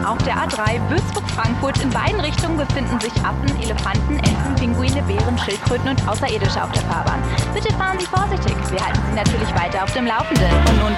auf der A3 Würzburg-Frankfurt. In beiden Richtungen befinden sich Affen, Elefanten, Enten, Pinguine, Bären, Schildkröten und Außerirdische auf der Fahrbahn. Bitte fahren Sie vorsichtig. Wir halten Sie natürlich weiter auf dem Laufenden. Und nun